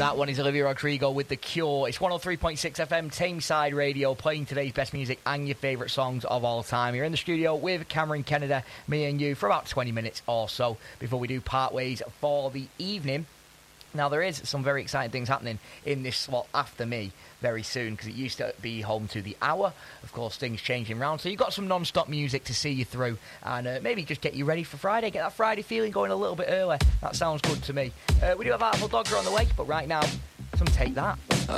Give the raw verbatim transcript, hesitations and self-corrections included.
That one is Olivia Rodrigo with The Cure. It's one oh three point six F M, Tameside Radio, playing today's best music and your favourite songs of all time. You're in the studio with Cameron Kennedy, me and you, for about twenty minutes or so before we do part ways for the evening. Now, there is some very exciting things happening in this slot after me very soon, because it used to be home to the hour. Of course, things changing around. So you've got some non-stop music to see you through, and uh, maybe just get you ready for Friday. Get that Friday feeling going a little bit early. That sounds good to me. Uh, we do have Artful Dodger on the way, but right now, some Take That. I